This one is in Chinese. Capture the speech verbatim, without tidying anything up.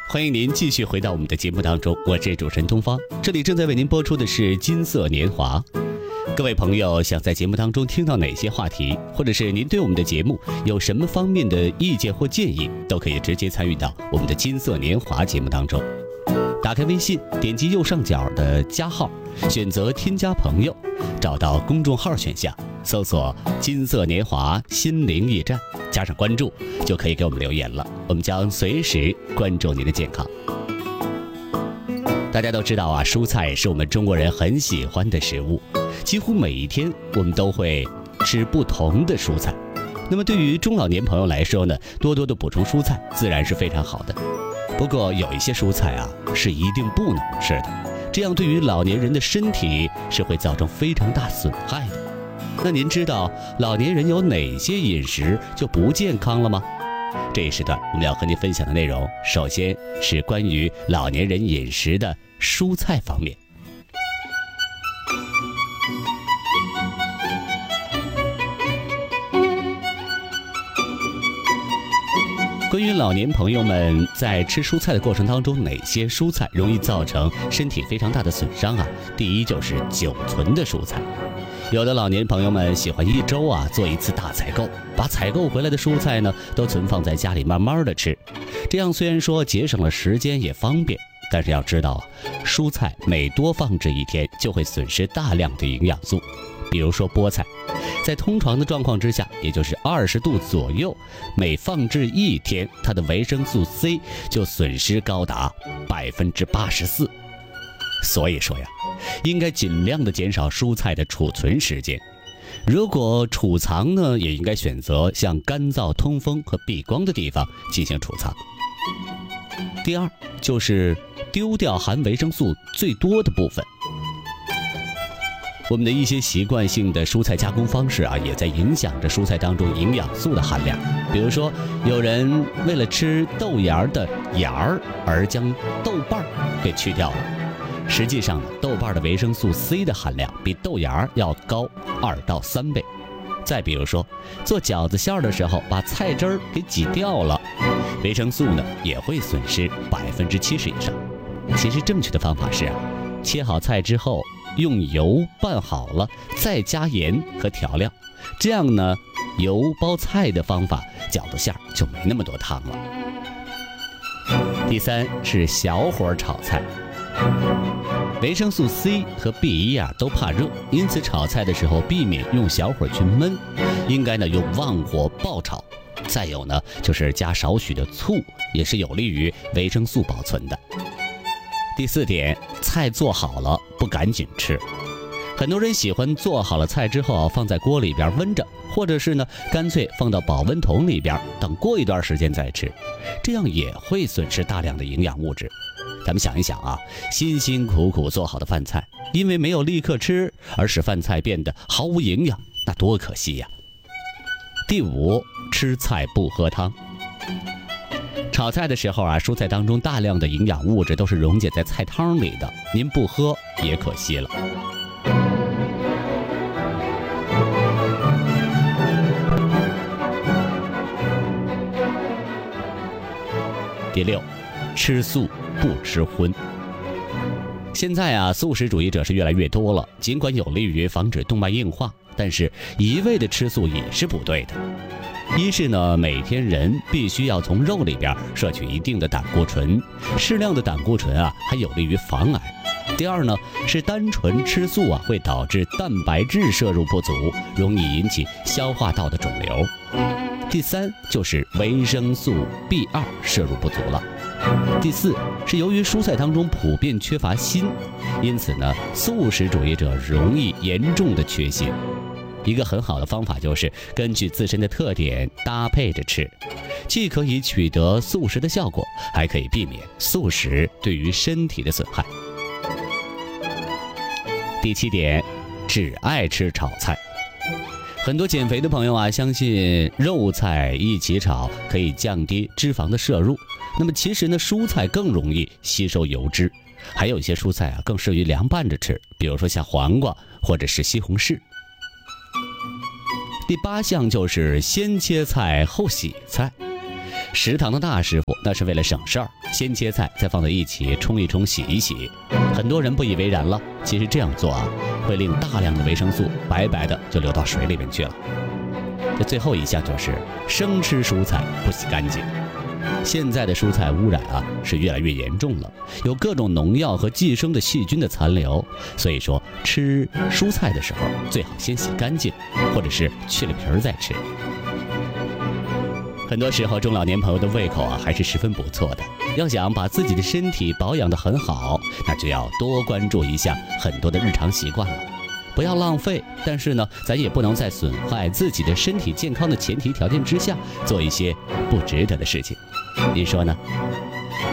欢迎您继续回到我们的节目当中，我是主持人东方，这里正在为您播出的是金色年华。各位朋友想在节目当中听到哪些话题，或者是您对我们的节目有什么方面的意见或建议，都可以直接参与到我们的金色年华节目当中。打开微信，点击右上角的加号，选择添加朋友，找到公众号选项，搜索金色年华心灵驿站，加上关注，就可以给我们留言了，我们将随时关注您的健康。大家都知道啊，蔬菜是我们中国人很喜欢的食物，几乎每一天我们都会吃不同的蔬菜。那么对于中老年朋友来说呢，多多的补充蔬菜自然是非常好的。不过有一些蔬菜啊是一定不能吃的，这样对于老年人的身体是会造成非常大损害的。那您知道老年人有哪些饮食就不健康了吗？这一时段我们要和您分享的内容，首先是关于老年人饮食的蔬菜方面。关于老年朋友们在吃蔬菜的过程当中，哪些蔬菜容易造成身体非常大的损伤啊？第一就是久存的蔬菜。有的老年朋友们喜欢一周啊做一次大采购，把采购回来的蔬菜呢都存放在家里慢慢的吃。这样虽然说节省了时间也方便，但是要知道啊，蔬菜每多放置一天就会损失大量的营养素。比如说菠菜，在通常的状况之下，也就是二十度左右，每放置一天，它的维生素 C 就损失高达百分之八十四。所以说呀，应该尽量的减少蔬菜的储存时间。如果储藏呢，也应该选择像干燥、通风和避光的地方进行储藏。第二就是丢掉含维生素最多的部分。我们的一些习惯性的蔬菜加工方式啊，也在影响着蔬菜当中营养素的含量。比如说，有人为了吃豆芽的芽儿而将豆瓣给去掉了。实际上呢，豆瓣的维生素 C 的含量比豆芽要高二到三倍。再比如说，做饺子馅儿的时候把菜汁儿给挤掉了，维生素呢也会损失百分之七十以上。其实正确的方法是啊，切好菜之后用油拌好了，再加盐和调料，这样呢，油包菜的方法，饺子馅儿就没那么多汤了。第三是小火炒菜。维生素 C 和 B 一 啊都怕热，因此炒菜的时候避免用小火去焖，应该呢用旺火爆炒。再有呢就是加少许的醋，也是有利于维生素保存的。第四点，菜做好了不赶紧吃。很多人喜欢做好了菜之后放在锅里边温着，或者是呢干脆放到保温桶里边，等过一段时间再吃，这样也会损失大量的营养物质。咱们想一想啊，辛辛苦苦做好的饭菜，因为没有立刻吃而使饭菜变得毫无营养，那多可惜呀。第五，吃菜不喝汤。炒菜的时候啊，蔬菜当中大量的营养物质都是溶解在菜汤里的，您不喝也可惜了。第六，吃素不吃荤。现在啊，素食主义者是越来越多了，尽管有利于防止动脉硬化，但是一味的吃素也是不对的。一是呢，每天人必须要从肉里边摄取一定的胆固醇，适量的胆固醇啊，还有利于防癌。第二呢，是单纯吃素啊，会导致蛋白质摄入不足，容易引起消化道的肿瘤。第三就是维生素 B 二 摄入不足了。第四是由于蔬菜当中普遍缺乏锌，因此呢，素食主义者容易严重的缺锌。一个很好的方法就是根据自身的特点搭配着吃，既可以取得素食的效果，还可以避免素食对于身体的损害。第七点，只爱吃炒菜。很多减肥的朋友啊，相信肉菜一起炒可以降低脂肪的摄入，那么其实呢，蔬菜更容易吸收油脂，还有一些蔬菜啊更适于凉拌着吃，比如说像黄瓜或者是西红柿。第八项就是先切菜后洗菜。 食堂的大师傅那是为了省事儿，先切菜，再放在一起冲一冲、洗一洗。很多人不以为然了，其实这样做啊，会令大量的维生素白白的就流到水里面去了。这最后一项就是生吃蔬菜不洗干净。现在的蔬菜污染啊是越来越严重了，有各种农药和寄生的细菌的残留，所以说吃蔬菜的时候最好先洗干净，或者是去了皮儿再吃。很多时候中老年朋友的胃口啊还是十分不错的，要想把自己的身体保养得很好，那就要多关注一下很多的日常习惯了。不要浪费，但是呢，咱也不能在损害自己的身体健康的前提条件之下，做一些不值得的事情。您说呢？